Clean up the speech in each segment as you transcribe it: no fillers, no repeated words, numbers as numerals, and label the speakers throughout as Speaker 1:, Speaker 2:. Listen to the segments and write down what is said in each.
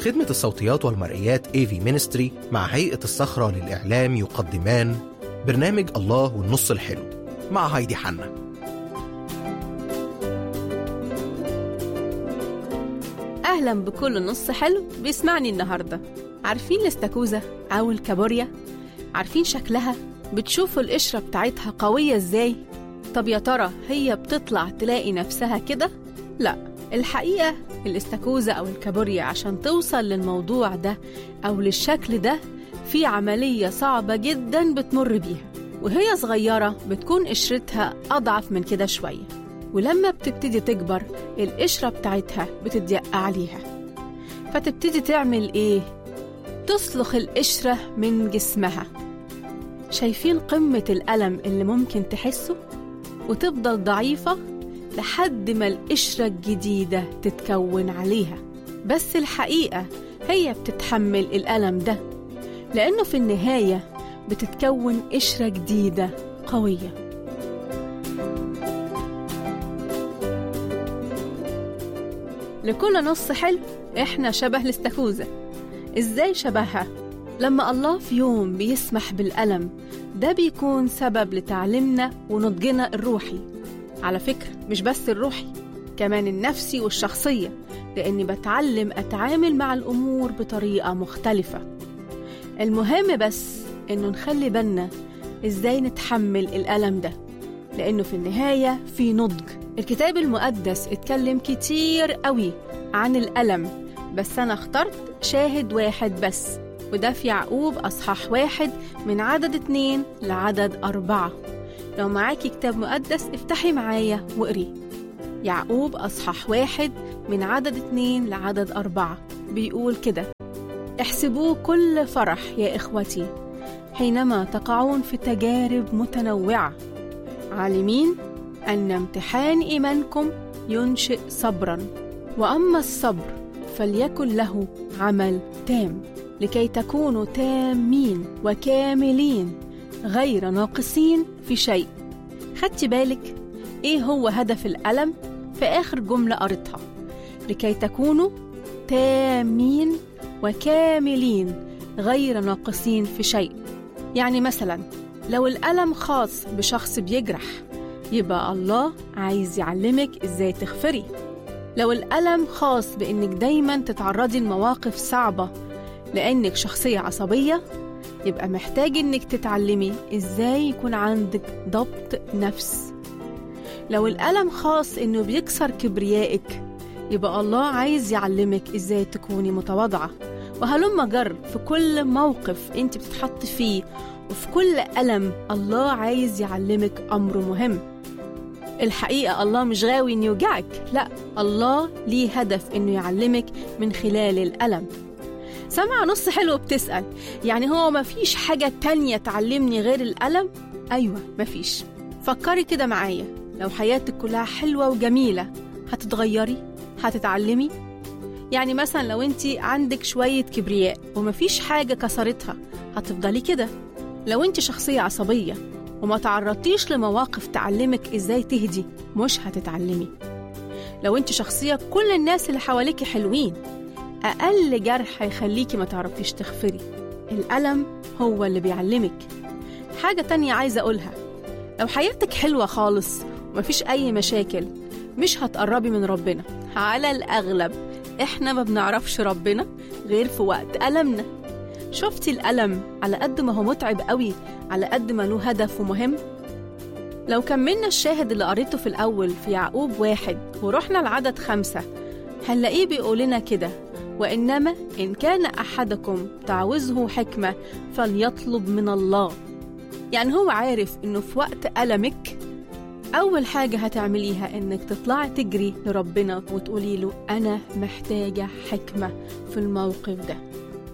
Speaker 1: خدمة الصوتيات والمرئيات AV Ministry مع هيئة الصخرة للإعلام يقدمان برنامج الله والنص الحلو مع هايدي حنا.
Speaker 2: أهلا بكل نص حلو بيسمعني النهاردة. عارفين الاستاكوزا أو الكابوريا؟ عارفين شكلها؟ بتشوفوا القشرة بتاعتها قوية إزاي؟ طب يا ترى هي بتطلع تلاقي نفسها كده؟ لا، الحقيقة الاستاكوزا أو الكابوريا عشان توصل للموضوع ده أو للشكل ده في عملية صعبة جدا بتمر بيها. وهي صغيرة بتكون قشرتها أضعف من كده شوية، ولما بتبتدي تكبر القشرة بتاعتها بتضيق عليها، فتبتدي تعمل إيه؟ تصلخ القشرة من جسمها. شايفين قمة الألم اللي ممكن تحسه؟ وتفضل ضعيفة لحد ما القشرة الجديدة تتكون عليها. بس الحقيقة هي بتتحمل الألم ده، لأنه في النهاية بتتكون قشرة جديدة قوية. لكل نص حلو إحنا شبه الاستاكوزا. إزاي شبهها؟ لما الله في يوم بيسمح بالألم ده بيكون سبب لتعليمنا ونضجنا الروحي. على فكرة مش بس الروحي، كمان النفسي والشخصية، لأني بتعلم أتعامل مع الأمور بطريقة مختلفة. المهم بس إنه نخلي بالنا إزاي نتحمل الألم ده، لأنه في النهاية في نضج. الكتاب المقدس اتكلم كتير قوي عن الألم، بس أنا اخترت شاهد واحد بس، وده في يعقوب أصحاح 1 من عدد 2 لعدد 4. لو معاكي كتاب مقدس افتحي معايا وقري. يعقوب أصحاح 1 من عدد 2 لعدد 4 بيقول كده: احسبوه كل فرح يا إخوتي حينما تقعون في تجارب متنوعة، عالمين أن امتحان إيمانكم ينشئ صبرا، وأما الصبر فليكن له عمل تام، لكي تكونوا تامين وكاملين غير ناقصين في شيء. خدتي بالك إيه هو هدف الألم في آخر جملة قريتها؟ لكي تكونوا تامين وكاملين غير ناقصين في شيء. يعني مثلا لو الألم خاص بشخص بيجرح، يبقى الله عايز يعلمك إزاي تغفري. لو الألم خاص بإنك دايما تتعرضي لمواقف صعبة لأنك شخصية عصبية، يبقى محتاج إنك تتعلمي إزاي يكون عندك ضبط نفس. لو الألم خاص إنه بيكسر كبريائك، يبقى الله عايز يعلمك إزاي تكوني متواضعة. وهلما جر في كل موقف أنت بتتحط فيه وفي كل ألم الله عايز يعلمك أمر مهم. الحقيقة الله مش غاوي إنه يوجعك، لا، الله ليه هدف إنه يعلمك من خلال الألم. سمع نص حلو بتسأل، يعني هو مفيش حاجة تانية تعلمني غير الألم؟ أيوة مفيش. فكري كده معايا، لو حياتك كلها حلوة وجميلة هتتغيري؟ هتتعلمي؟ يعني مثلا لو انت عندك شوية كبرياء ومفيش حاجة كسرتها، هتفضلي كده. لو انت شخصية عصبية وما تعرضتيش لمواقف تعلمك ازاي تهدي، مش هتتعلمي. لو انت شخصية كل الناس اللي حواليك حلوين، أقل جرح هيخليكي ما تعرفيش تغفري. الألم هو اللي بيعلمك. حاجة تانية عايزة أقولها، لو حياتك حلوة خالص ومفيش أي مشاكل، مش هتقربي من ربنا. على الأغلب إحنا ما بنعرفش ربنا غير في وقت ألمنا. شفتي الألم على قد ما هو متعب قوي، على قد ما له هدف ومهم. لو كملنا الشاهد اللي قريته في الأول في يعقوب 1 ورحنا لعدد 5، هنلاقيه بيقولنا كده: وإنما إن كان أحدكم تعوزه حكمة فليطلب من الله. يعني هو عارف إنه في وقت ألمك أول حاجة هتعمليها إنك تطلعي تجري لربنا وتقولي له أنا محتاجة حكمة في الموقف ده.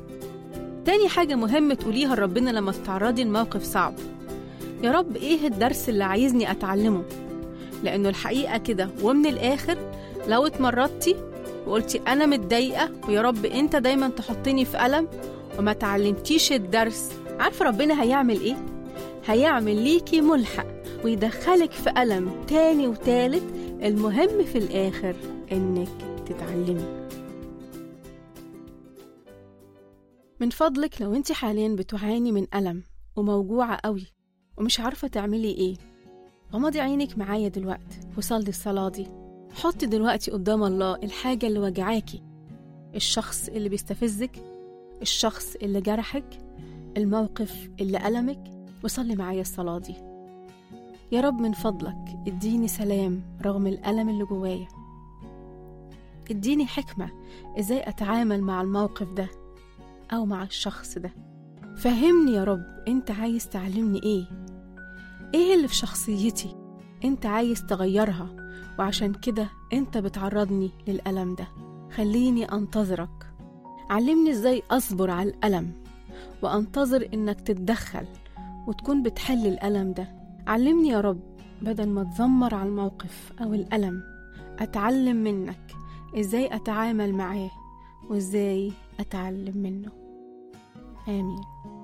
Speaker 2: تاني حاجة مهم تقوليها لربنا لما تتعرضي لموقف صعب: يا رب إيه الدرس اللي عايزني أتعلمه؟ لأنه الحقيقة كده ومن الآخر لو اتمرضتي وقلتي أنا متضايقة ويا رب أنت دايما تحطني في ألم وما تعلمتيش الدرس، عارفة ربنا هيعمل إيه؟ هيعمل ليكي ملحق ويدخلك في ألم تاني وتالت. المهم في الآخر إنك تتعلمي. من فضلك لو انت حاليا بتعاني من ألم وموجوعة قوي ومش عارفة تعملي ايه، غمضي عينك معايا دلوقتي وصلي الصلاة دي. حطي دلوقتي قدام الله الحاجة اللي وجعاكي، الشخص اللي بيستفزك، الشخص اللي جرحك، الموقف اللي ألمك، وصلي معايا الصلاة دي. يا رب من فضلك اديني سلام رغم الألم اللي جوايا، اديني حكمة ازاي أتعامل مع الموقف ده أو مع الشخص ده. فهمني يا رب انت عايز تعلمني ايه اللي في شخصيتي انت عايز تغيرها، وعشان كده انت بتعرضني للألم ده. خليني أنتظرك، علمني ازاي أصبر على الألم وأنتظر انك تتدخل وتكون بتحل الألم ده. علمني يا رب بدل ما اتذمر على الموقف أو الألم، أتعلم منك ازاي أتعامل معاه وازاي أتعلم منه. آمين.